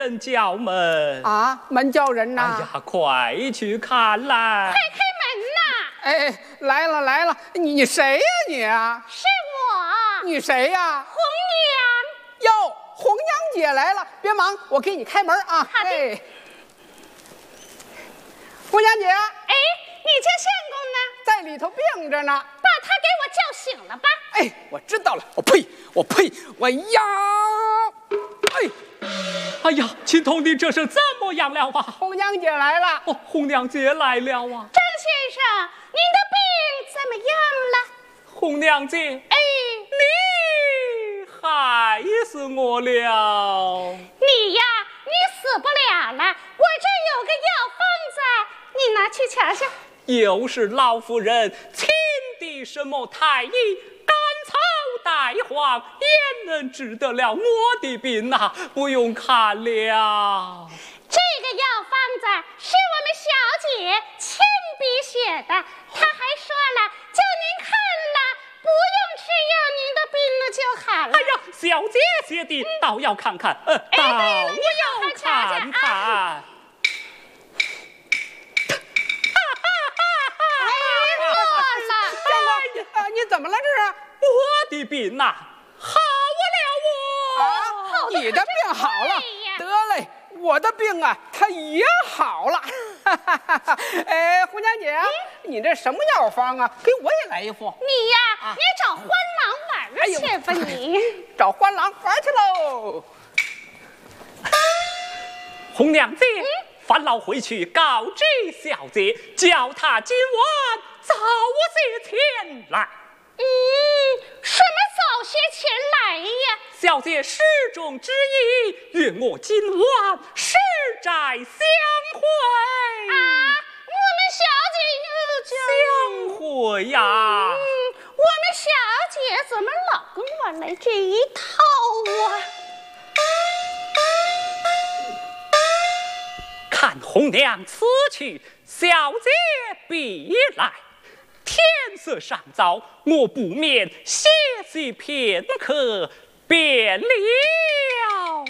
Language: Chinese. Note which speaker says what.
Speaker 1: 人叫门
Speaker 2: 啊，门叫人呐！
Speaker 1: 哎呀，快去看来！
Speaker 3: 快开门呐！
Speaker 2: 哎，来了来了，你谁呀你啊？
Speaker 3: 是我，
Speaker 2: 你谁呀？
Speaker 3: 红娘。
Speaker 2: 哟，红娘姐来了，别忙，我给你开门啊。
Speaker 3: 好的。
Speaker 2: 哎，红娘姐。
Speaker 3: 哎，你家相公呢？
Speaker 2: 在里头病着呢。
Speaker 3: 把他给我叫醒了吧。
Speaker 2: 哎，我知道了。我呸！我呀！
Speaker 1: 哎呀，青铜，你这是怎么样了啊？
Speaker 2: 红娘姐来了。
Speaker 1: 哦，红娘姐来了啊！
Speaker 3: 张先生，您的病怎么样了？
Speaker 1: 红娘姐，
Speaker 3: 哎，
Speaker 1: 你害死我了！
Speaker 3: 你呀，你死不了了，我这有个药方子，你拿去瞧瞧。
Speaker 1: 又是老夫人请的什么太医，甘草带黄，也能治得了我的病呐、不用看了。
Speaker 3: 这个药方子是我们小姐亲笔写的，她还说了，叫您看了不用吃药，您的病了就好了。
Speaker 1: 哎呀，小姐写的，倒要看看，倒要看看。
Speaker 2: 你怎么了这是？
Speaker 1: 我的病呐、好了
Speaker 2: 啊，你的病好了，得嘞，我的病啊，它也好了。哎，红娘姐，你这什么药方啊？给我也来一副。
Speaker 3: 你呀，你找欢郎玩去吧你。
Speaker 2: 找欢郎玩去喽。
Speaker 1: 红娘子，烦劳回去告知小姐，叫她今晚早些前来。
Speaker 3: 什么早些前来呀？
Speaker 1: 小姐始终之意，愿我今晚实斋相会。
Speaker 3: 啊，我们小姐又
Speaker 1: 相会呀！
Speaker 3: 我们小姐怎么老跟我来这一套啊？
Speaker 1: 看红娘此去，小姐必来。天色尚早，我不免歇息片刻，便了。